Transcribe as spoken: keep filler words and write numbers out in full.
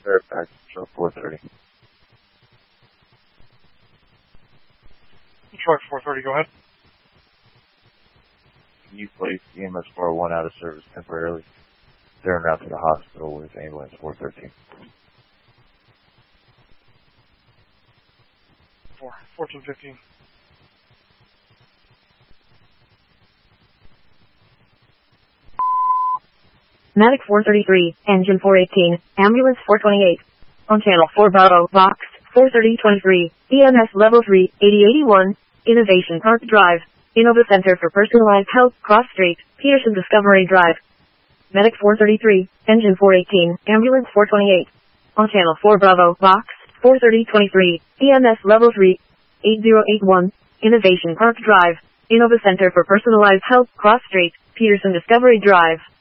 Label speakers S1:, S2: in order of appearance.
S1: Sir, back to four thirty.
S2: Detroit four thirty, go ahead.
S1: Can you place E M S four oh one out of service temporarily? They're en route to the hospital with ambulance four thirteen.
S2: four, fourteen fifteen.
S3: Medic four thirty-three, engine four eighteen, ambulance four twenty-eight. On channel four Bravo, box four thirty twenty-three, E M S level three, eighty eighty-one, Innovation Park Drive, Innova Center for Personalized Health, Cross Street, Peterson Discovery Drive. Medic four thirty-three, engine four eighteen, ambulance four twenty-eight. On channel four Bravo, box four thirty twenty-three, E M S level three, eighty eighty-one, Innovation Park Drive, Innova Center for Personalized Health, Cross Street, Peterson Discovery Drive.